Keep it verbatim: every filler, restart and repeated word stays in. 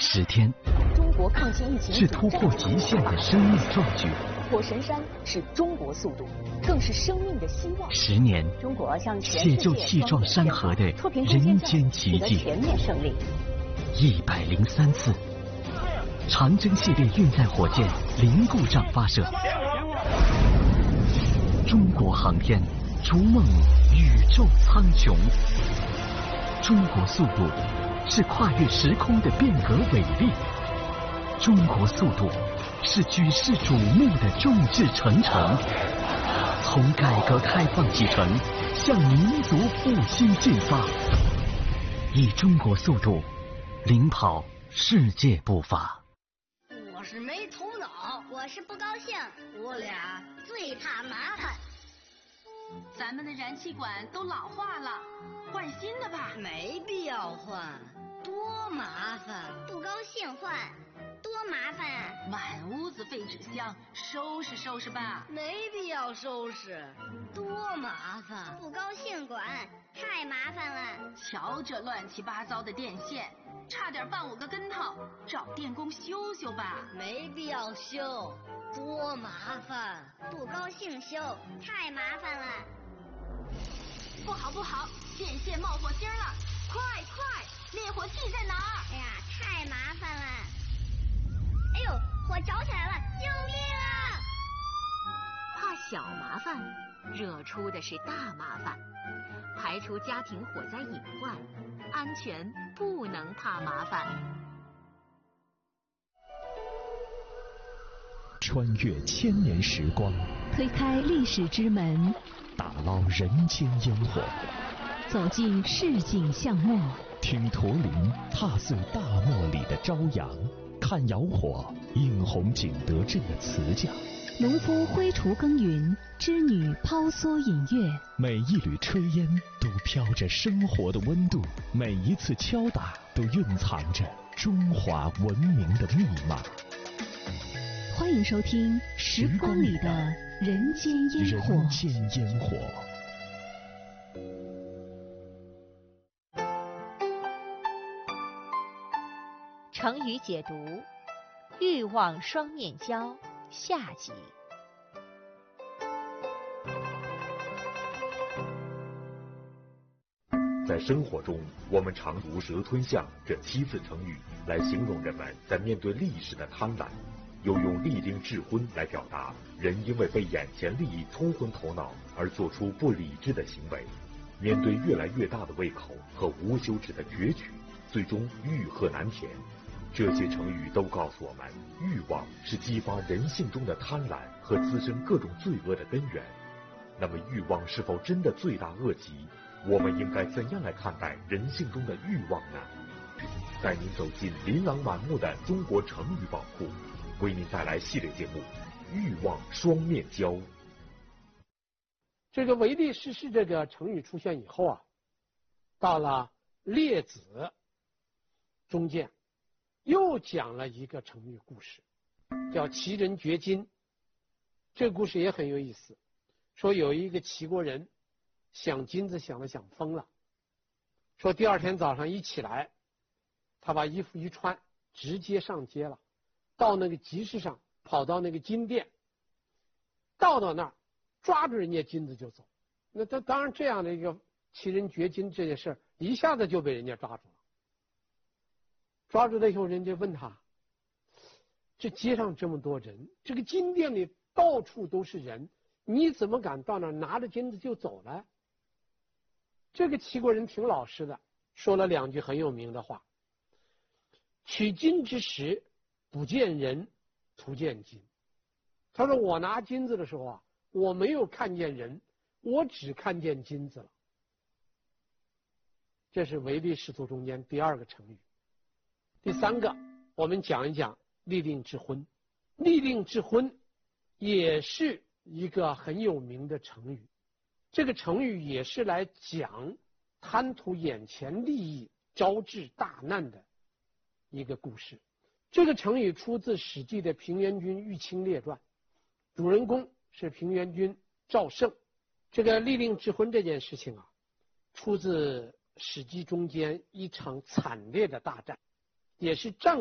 十天， 中国抗击疫情是突破极限的生命壮举。 火神山是中国速度，更是生命的希望。 十年， 中国向全写世界就气壮山河的人间奇迹。 全面胜利。 一百零三次，长征系列运载火箭零故障发射。中国航天逐梦宇宙苍穹。中国速度是跨越时空的变革伟力。中国速度是举世瞩目的众志成城。从改革开放启程，向民族复兴进发，以中国速度领跑世界步伐。 我是没头脑， 我是不高兴， 我俩最怕麻烦。 咱们的燃气管都老化了，换新的吧。 没必要换，多麻烦。 不高兴换，多麻烦啊！ 满屋子废纸箱，收拾收拾吧。 没必要收拾，多麻烦。 不高兴管，太麻烦了。 瞧这乱七八糟的电线，差点绊我个跟头，找电工修修吧。 没必要修，多麻烦。 不高兴修，太麻烦了。 不好不好，电线冒火星了！快快，灭火器在哪儿？ 哎呀，太麻烦了！哎呦，火着起来了！救命啊！ 怕小麻烦，惹出的是大麻烦。排除家庭火灾隐患，安全不能怕麻烦。 穿越千年时光， 推开历史之门， 打捞人间烟火， 走进市井巷陌， 听驼铃踏碎大漠里的朝阳，看窑火映红景德镇的瓷匠， 农夫挥锄耕耘，织女抛梭引乐， 每一缕炊烟都飘着生活的温度，每一次敲打都蕴藏着中华文明的密码。 欢迎收听《时光里的人间烟火》。 人间烟火。 成语解读：欲望双面胶，下集。 在生活中，我们常毒蛇吞象这七字成语来形容人们在面对利时的贪婪，又用利令智昏来表达人因为被眼前利益冲昏头脑而做出不理智的行为。面对越来越大的胃口和无休止的攫取，最终欲壑难填。这些成语都告诉我们，欲望是激发人性中的贪婪和滋生各种罪恶的根源。那么欲望是否真的罪大恶极？我们应该怎样来看待人性中的欲望呢？带您走进琳琅满目的中国成语宝库，为您带来系列节目《欲望双面胶》。 这个唯利是视这个成语出现以后啊，到了列子中间，又讲了一个成语故事，叫齐人掘金。这个故事也很有意思，说有一个齐国人想金子想的想疯了，说第二天早上一起来，他把衣服一穿，直接上街了，到那个集市上，跑到那个金店，到到那儿抓住人家金子就走。那他当然这样的一个齐人掘金这件事儿，一下子就被人家抓住了。抓住了以后，人家问他，这街上这么多人，这个金店里到处都是人，你怎么敢到那儿拿着金子就走了？这个齐国人挺老实的，说了两句很有名的话：取金之时，不见人，徒见金。他说我拿金子的时候啊，我没有看见人，我只看见金子了。这是唯利是图中间第二个成语。第三个，我们讲一讲利令智昏。利令智昏也是一个很有名的成语，这个成语也是来讲贪图眼前利益招致大难的一个故事。这个成语出自《史记》的平原君玉清列传，主人公是平原君赵胜。这个利令智昏这件事情啊，出自《史记》中间一场惨烈的大战，也是战